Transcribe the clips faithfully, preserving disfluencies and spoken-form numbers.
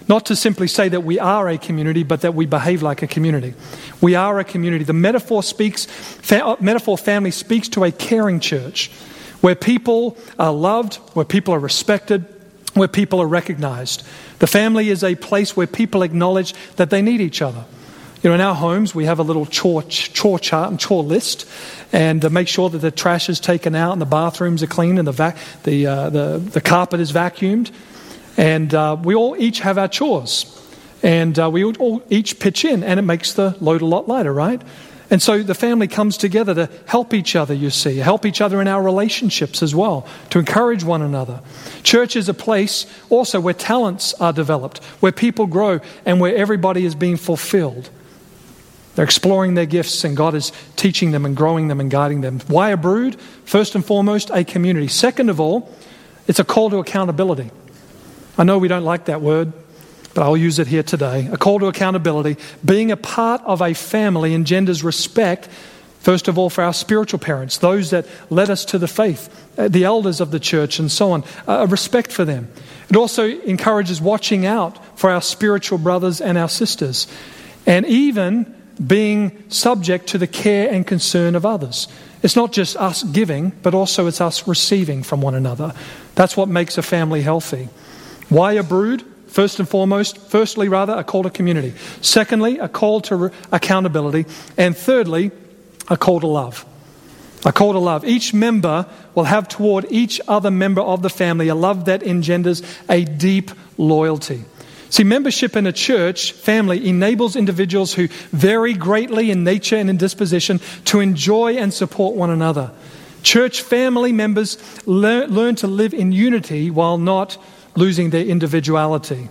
Not to simply say that we are a community, but that we behave like a community. We are a community. The metaphor speaks, fa- metaphor family speaks to a caring church where people are loved, where people are respected, where people are recognized. The family is a place where people acknowledge that they need each other. You know, in our homes, we have a little chore, chore chart and chore list, and to make sure that the trash is taken out and the bathrooms are clean and the vac- the, uh, the the carpet is vacuumed. And uh, we all each have our chores, and uh, we all each pitch in, and it makes the load a lot lighter, right? And so the family comes together to help each other, you see, help each other in our relationships as well, to encourage one another. Church is a place also where talents are developed, where people grow, and where everybody is being fulfilled. They're exploring their gifts, and God is teaching them and growing them and guiding them. Why a brood? First and foremost, a community. Second of all, it's a call to accountability. I know we don't like that word, but I'll use it here today. A call to accountability. Being a part of a family engenders respect, first of all, for our spiritual parents, those that led us to the faith, the elders of the church and so on, a respect for them. It also encourages watching out for our spiritual brothers and our sisters, and even being subject to the care and concern of others. It's not just us giving, but also it's us receiving from one another. That's what makes a family healthy. Why a brood? First and foremost, firstly, rather, a call to community. Secondly, a call to re- accountability. And thirdly, a call to love. A call to love. Each member will have toward each other member of the family a love that engenders a deep loyalty. See, membership in a church family enables individuals who vary greatly in nature and in disposition to enjoy and support one another. Church family members learn, learn to live in unity while not losing their individuality.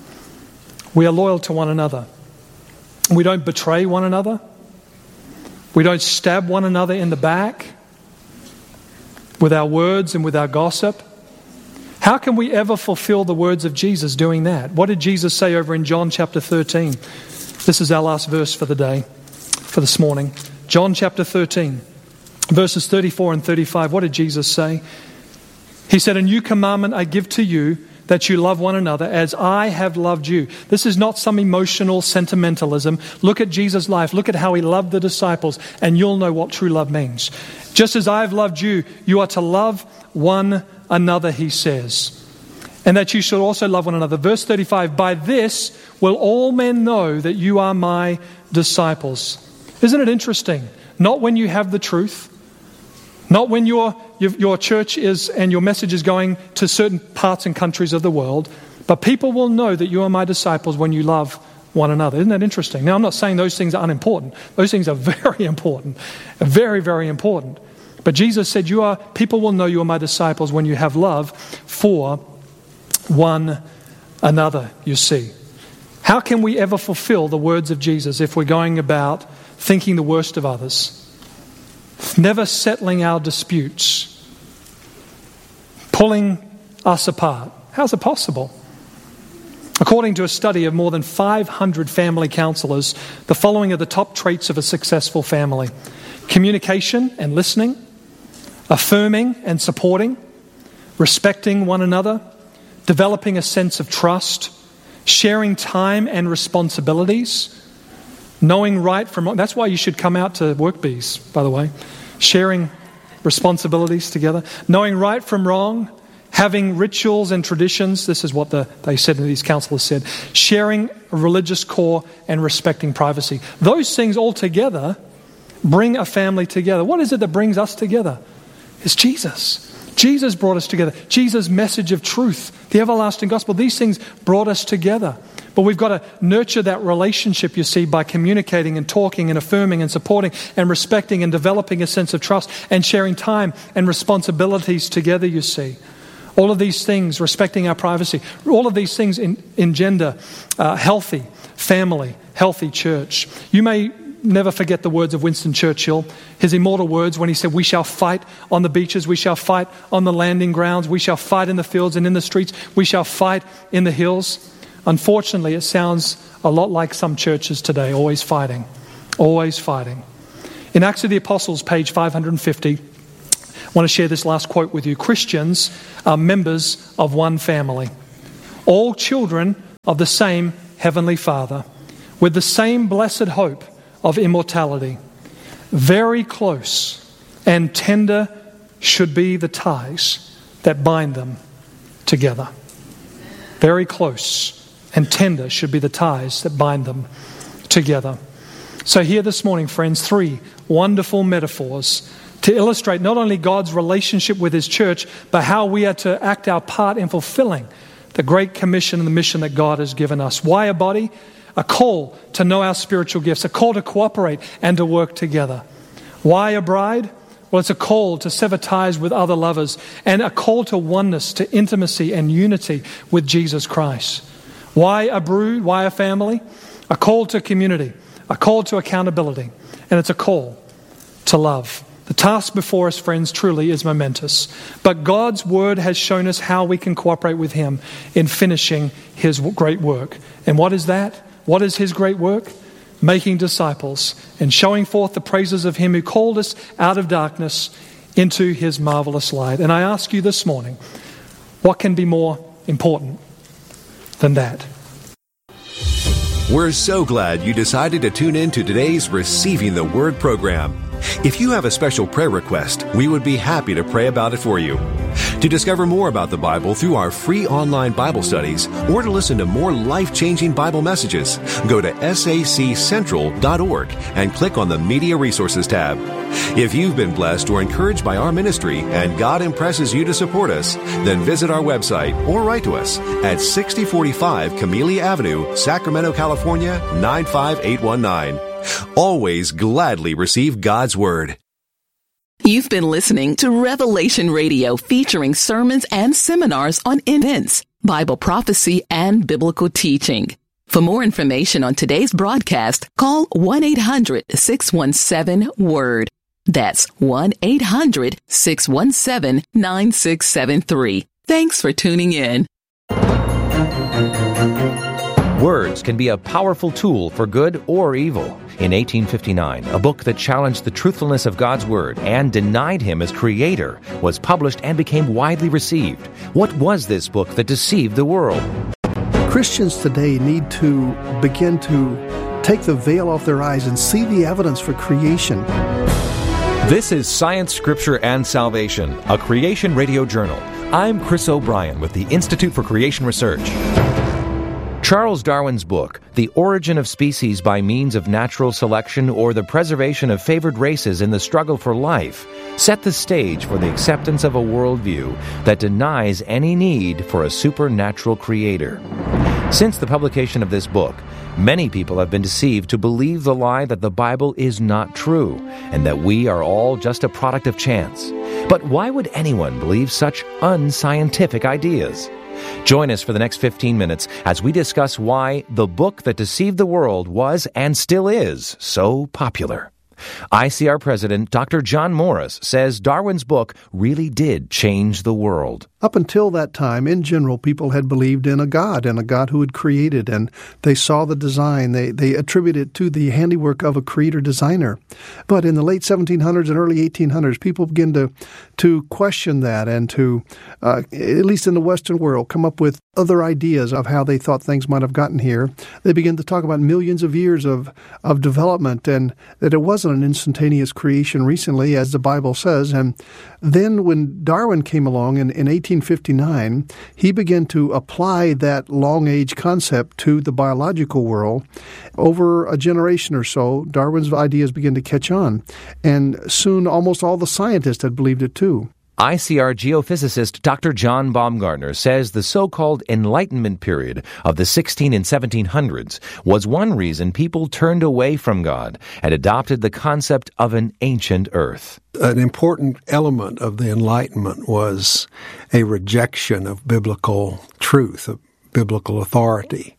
We are loyal to one another. We don't betray one another. We don't stab one another in the back with our words and with our gossip. How can we ever fulfill the words of Jesus doing that? What did Jesus say over in John chapter thirteen? This is our last verse for the day, for this morning. John chapter thirteen, verses thirty-four and thirty-five. What did Jesus say? He said, "A new commandment I give to you, that you love one another as I have loved you." This is not some emotional sentimentalism. Look at Jesus' life. Look at how he loved the disciples, and you'll know what true love means. Just as I have loved you, you are to love one another, he says. And that you should also love one another. Verse thirty-five, "By this will all men know that you are my disciples." Isn't it interesting? Not when you have the truth. Not when your, your your church is and your message is going to certain parts and countries of the world, but people will know that you are my disciples when you love one another. Isn't that interesting? Now, I'm not saying those things are unimportant. Those things are very important, very, very important. But Jesus said, "You are people will know you are my disciples when you have love for one another." You see, how can we ever fulfill the words of Jesus if we're going about thinking the worst of others? Never settling our disputes, pulling us apart. How's it possible? According to a study of more than five hundred family counselors, the following are the top traits of a successful family: communication and listening, affirming and supporting, respecting one another, developing a sense of trust, sharing time and responsibilities, knowing right from wrong. That's why you should come out to Work Bees, by the way. Sharing responsibilities together. Knowing right from wrong. Having rituals and traditions. This is what the, they said, and these counselors said. Sharing a religious core and respecting privacy. Those things all together bring a family together. What is it that brings us together? It's Jesus. Jesus brought us together. Jesus' message of truth, the everlasting gospel. These things brought us together. But we've got to nurture that relationship, you see, by communicating and talking and affirming and supporting and respecting and developing a sense of trust and sharing time and responsibilities together, you see. All of these things, respecting our privacy, all of these things in, engender uh, healthy family, healthy church. You may never forget the words of Winston Churchill, his immortal words when he said, "We shall fight on the beaches, we shall fight on the landing grounds, we shall fight in the fields and in the streets, we shall fight in the hills." Unfortunately, it sounds a lot like some churches today, always fighting, always fighting. In Acts of the Apostles, page five hundred fifty, I want to share this last quote with you. Christians are members of one family. All children of the same Heavenly Father, with the same blessed hope of immortality. Very close and tender should be the ties that bind them together. Very close and tender should be the ties that bind them together. So here this morning, friends, three wonderful metaphors to illustrate not only God's relationship with His church, but how we are to act our part in fulfilling the great commission and the mission that God has given us. Why a body? A call to know our spiritual gifts, a call to cooperate and to work together. Why a bride? Well, it's a call to sever ties with other lovers and a call to oneness, to intimacy and unity with Jesus Christ. Why a brood? Why a family? A call to community, a call to accountability, and it's a call to love. The task before us, friends, truly is momentous. But God's Word has shown us how we can cooperate with Him in finishing His great work. And what is that? What is His great work? Making disciples and showing forth the praises of Him who called us out of darkness into His marvelous light. And I ask you this morning, what can be more important than that? We're so glad you decided to tune in to today's Receiving the Word program. If you have a special prayer request, we would be happy to pray about it for you. To discover more about the Bible through our free online Bible studies or to listen to more life-changing Bible messages, go to S A C central dot org and click on the Media Resources tab. If you've been blessed or encouraged by our ministry and God impresses you to support us, then visit our website or write to us at sixty forty-five Camellia Avenue, Sacramento, California, nine five eight one nine. Always gladly receive God's Word. You've been listening to Revelation Radio, featuring sermons and seminars on events, Bible prophecy, and biblical teaching. For more information on today's broadcast, call one eight hundred six one seven WORD. That's one eight hundred six one seven nine six seven three. Thanks for tuning in. Words can be a powerful tool for good or evil. In eighteen fifty-nine, a book that challenged the truthfulness of God's Word and denied Him as Creator was published and became widely received. What was this book that deceived the world? Christians today need to begin to take the veil off their eyes and see the evidence for creation. This is Science, Scripture, and Salvation, a Creation Radio Journal. I'm Chris O'Brien with the Institute for Creation Research. Charles Darwin's book, The Origin of Species by Means of Natural Selection or the Preservation of Favored Races in the Struggle for Life, set the stage for the acceptance of a worldview that denies any need for a supernatural creator. Since the publication of this book, many people have been deceived to believe the lie that the Bible is not true and that we are all just a product of chance. But why would anyone believe such unscientific ideas? Join us for the next fifteen minutes as we discuss why the book that deceived the world was and still is so popular. I C R President Doctor John Morris says Darwin's book really did change the world. Up until that time, in general, people had believed in a God, and a God who had created, and they saw the design. They they attributed it to the handiwork of a creator-designer. But in the late seventeen hundreds and early eighteen hundreds, people began to, to question that and to, uh, at least in the Western world, come up with other ideas of how they thought things might have gotten here. They began to talk about millions of years of, of development and that it wasn't an instantaneous creation recently, as the Bible says. And then when Darwin came along in, in eighteen fifty-nine, he began to apply that long-age concept to the biological world. Over a generation or so, Darwin's ideas began to catch on, and soon almost all the scientists had believed it too. I C R geophysicist Doctor John Baumgartner says the so-called Enlightenment period of the sixteen and seventeen hundreds was one reason people turned away from God and adopted the concept of an ancient earth. An important element of the Enlightenment was a rejection of biblical truth, of biblical authority.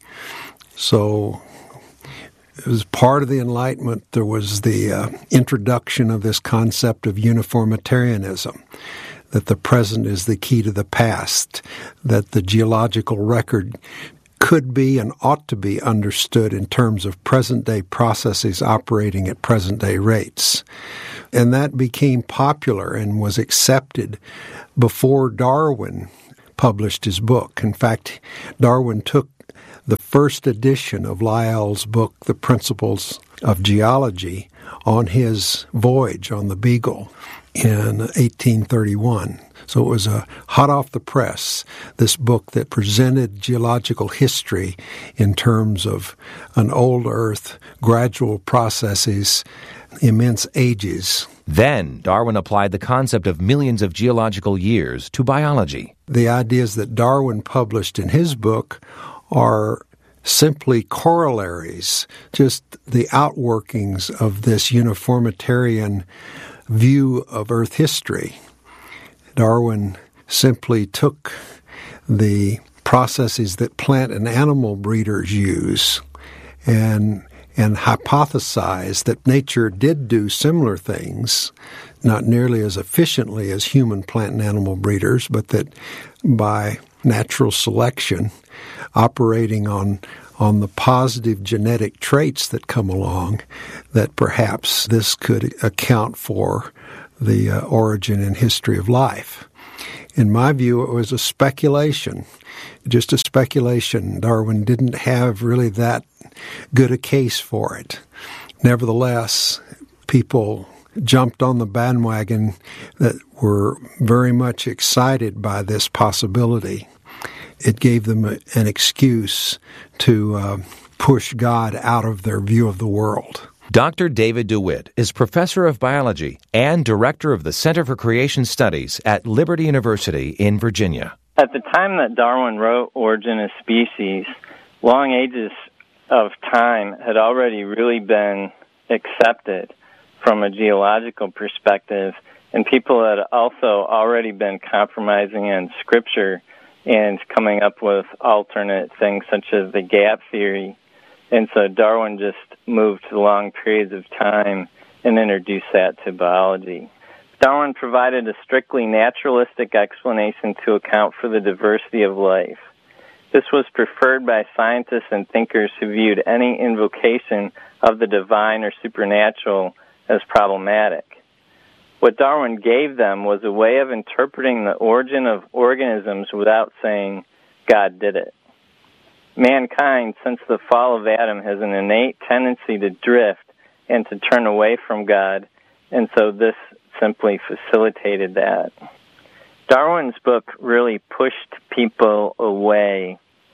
So as part of the Enlightenment, there was the uh, introduction of this concept of uniformitarianism, that the present is the key to the past, that the geological record could be and ought to be understood in terms of present-day processes operating at present-day rates. And that became popular and was accepted before Darwin published his book. In fact, Darwin took the first edition of Lyell's book, The Principles of Geology, on his voyage on the Beagle in eighteen thirty-one. So it was a hot off the press, this book that presented geological history in terms of an old Earth, gradual processes, immense ages. Then Darwin applied the concept of millions of geological years to biology. The ideas that Darwin published in his book are simply corollaries, just the outworkings of this uniformitarian view of Earth history. Darwin simply took the processes that plant and animal breeders use and and hypothesized that nature did do similar things, not nearly as efficiently as human plant and animal breeders, but that by natural selection, operating on on the positive genetic traits that come along, that perhaps this could account for the uh, origin and history of life. In my view, it was a speculation, just a speculation. Darwin didn't have really that good a case for it. Nevertheless, people jumped on the bandwagon that were very much excited by this possibility. It gave them a, an excuse to uh, push God out of their view of the world. Doctor David DeWitt is professor of biology and director of the Center for Creation Studies at Liberty University in Virginia. At the time that Darwin wrote Origin of Species, long ages of time had already really been accepted from a geological perspective, and people had also already been compromising in Scripture and coming up with alternate things such as the gap theory. And so Darwin just moved to long periods of time and introduced that to biology. Darwin provided a strictly naturalistic explanation to account for the diversity of life. This was preferred by scientists and thinkers who viewed any invocation of the divine or supernatural as problematic. What Darwin gave them was a way of interpreting the origin of organisms without saying, God did it. Mankind, since the fall of Adam, has an innate tendency to drift and to turn away from God, and so this simply facilitated that. Darwin's book really pushed people away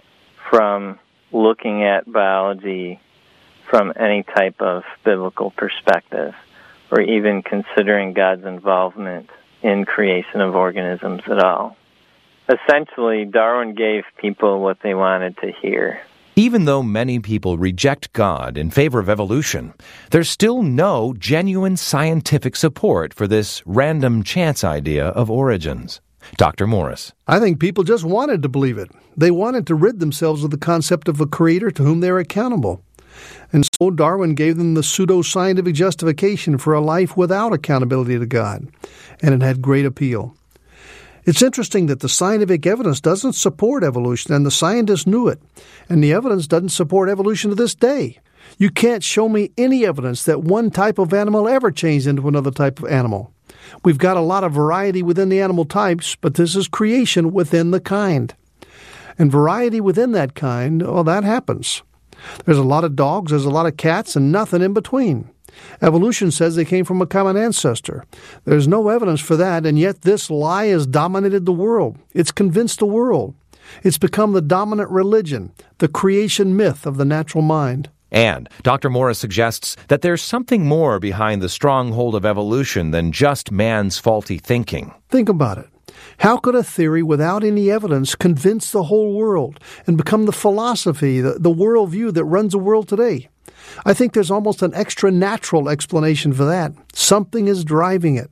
from looking at biology from any type of biblical perspective, or even considering God's involvement in creation of organisms at all. Essentially, Darwin gave people what they wanted to hear. Even though many people reject God in favor of evolution, there's still no genuine scientific support for this random chance idea of origins. Doctor Morris. I think people just wanted to believe it. They wanted to rid themselves of the concept of a creator to whom they're accountable. And so Darwin gave them the pseudo-scientific justification for a life without accountability to God, and it had great appeal. It's interesting that the scientific evidence doesn't support evolution, and the scientists knew it, and the evidence doesn't support evolution to this day. You can't show me any evidence that one type of animal ever changed into another type of animal. We've got a lot of variety within the animal types, but this is creation within the kind. And variety within that kind, well, that happens. There's a lot of dogs, there's a lot of cats, and nothing in between. Evolution says they came from a common ancestor. There's no evidence for that, and yet this lie has dominated the world. It's convinced the world. It's become the dominant religion, the creation myth of the natural mind. And Doctor Morris suggests that there's something more behind the stronghold of evolution than just man's faulty thinking. Think about it. How could a theory without any evidence convince the whole world and become the philosophy, the, the worldview that runs the world today? I think there's almost an extra-natural explanation for that. Something is driving it.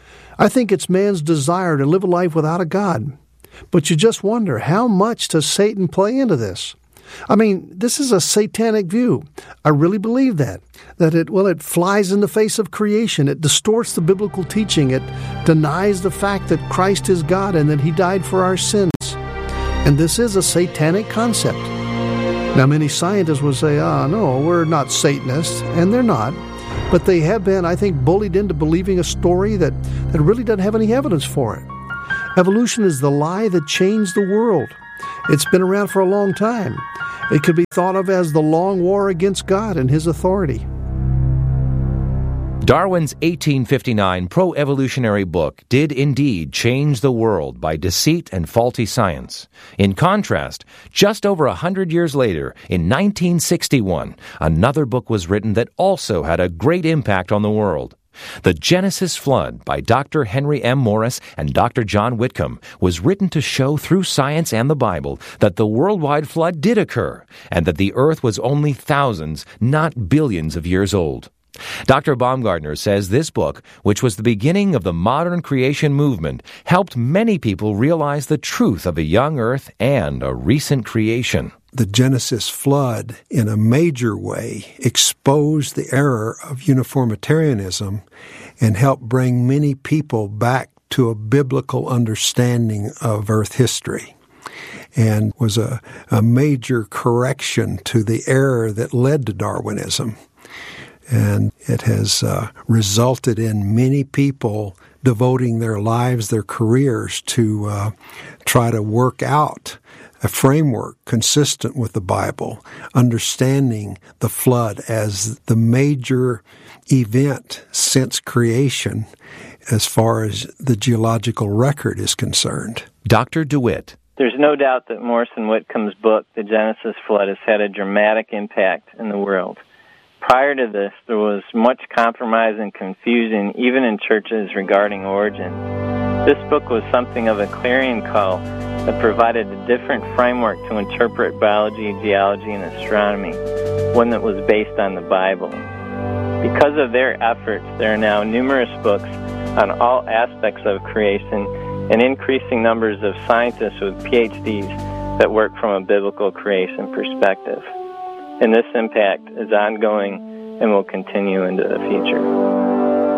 I think it's man's desire to live a life without a God. But you just wonder, how much does Satan play into this? I mean, this is a satanic view. I really believe that. That it, well, it flies in the face of creation. It distorts the biblical teaching. It denies the fact that Christ is God and that He died for our sins. And this is a satanic concept. Now, many scientists will say, ah, no, we're not Satanists, and they're not. But they have been, I think, bullied into believing a story that, that really doesn't have any evidence for it. Evolution is the lie that changed the world. It's been around for a long time. It could be thought of as the long war against God and his authority. Darwin's eighteen fifty-nine pro-evolutionary book did indeed change the world by deceit and faulty science. In contrast, just over a hundred years later, in nineteen sixty-one, another book was written that also had a great impact on the world. The Genesis Flood by Doctor Henry M. Morris and Doctor John Whitcomb was written to show through science and the Bible that the worldwide flood did occur and that the earth was only thousands, not billions of years old. Doctor Baumgartner says this book, which was the beginning of the modern creation movement, helped many people realize the truth of a young earth and a recent creation. The Genesis flood, in a major way, exposed the error of uniformitarianism and helped bring many people back to a biblical understanding of earth history, and was a, a major correction to the error that led to Darwinism. And it has uh, resulted in many people devoting their lives, their careers, to uh, try to work out a framework consistent with the Bible, understanding the flood as the major event since creation as far as the geological record is concerned. Doctor DeWitt. There's no doubt that Morris and Whitcomb's book, The Genesis Flood, has had a dramatic impact in the world. Prior to this, there was much compromise and confusion, even in churches, regarding origin. This book was something of a clarion call that provided a different framework to interpret biology, geology, and astronomy, one that was based on the Bible. Because of their efforts, there are now numerous books on all aspects of creation and increasing numbers of scientists with P H Ds that work from a biblical creation perspective. And this impact is ongoing and will continue into the future.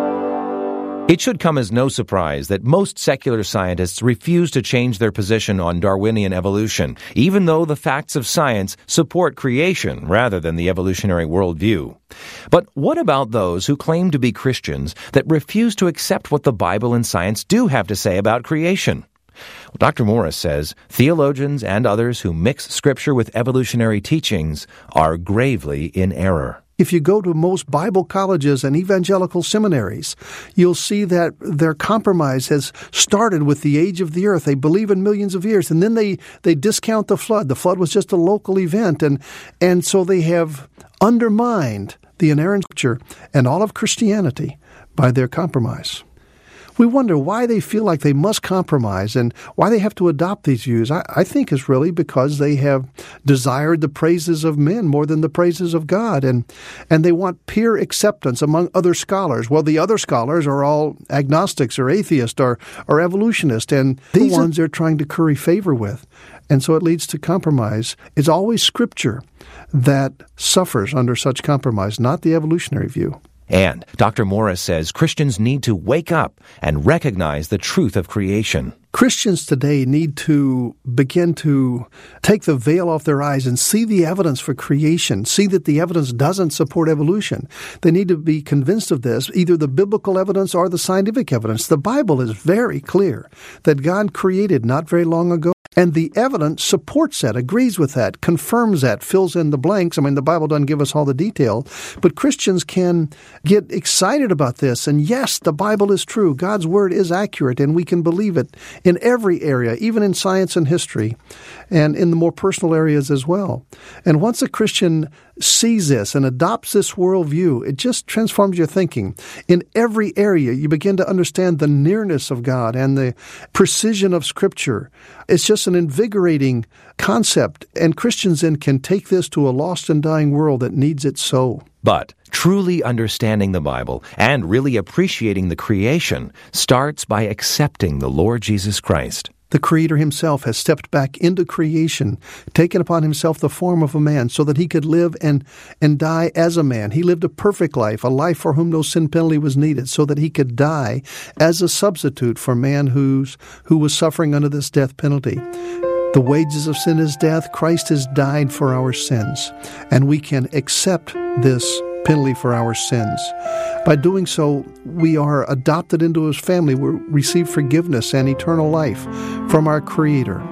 It should come as no surprise that most secular scientists refuse to change their position on Darwinian evolution, even though the facts of science support creation rather than the evolutionary worldview. But what about those who claim to be Christians that refuse to accept what the Bible and science do have to say about creation? Doctor Morris says theologians and others who mix Scripture with evolutionary teachings are gravely in error. If you go to most Bible colleges and evangelical seminaries, you'll see that their compromise has started with the age of the earth. They believe in millions of years, and then they, they discount the flood. The flood was just a local event, and, and so they have undermined the inerrant Scripture and all of Christianity by their compromise. We wonder why they feel like they must compromise and why they have to adopt these views. I, I think it's really because they have desired the praises of men more than the praises of God, and and they want peer acceptance among other scholars. Well, the other scholars are all agnostics or atheists or, or evolutionists, and these the ones they're trying to curry favor with. And so it leads to compromise. It's always Scripture that suffers under such compromise, not the evolutionary view. And Doctor Morris says Christians need to wake up and recognize the truth of creation. Christians today need to begin to take the veil off their eyes and see the evidence for creation, see that the evidence doesn't support evolution. They need to be convinced of this, either the biblical evidence or the scientific evidence. The Bible is very clear that God created not very long ago. And the evidence supports that, agrees with that, confirms that, fills in the blanks. I mean, the Bible doesn't give us all the detail, but Christians can get excited about this. And yes, the Bible is true. God's Word is accurate, and we can believe it in every area, even in science and history, and in the more personal areas as well. And once a Christian sees this and adopts this worldview, it just transforms your thinking. In every area, you begin to understand the nearness of God and the precision of Scripture. It's just an invigorating concept, and Christians then can take this to a lost and dying world that needs it so. But truly understanding the Bible and really appreciating the creation starts by accepting the Lord Jesus Christ. The Creator Himself has stepped back into creation, taken upon Himself the form of a man so that He could live and, and die as a man. He lived a perfect life, a life for whom no sin penalty was needed, so that He could die as a substitute for man who's, who was suffering under this death penalty. The wages of sin is death. Christ has died for our sins, and we can accept this penalty for our sins. By doing so, we are adopted into His family. We receive forgiveness and eternal life from our Creator.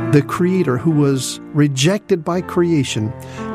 the Creator who was rejected by creation,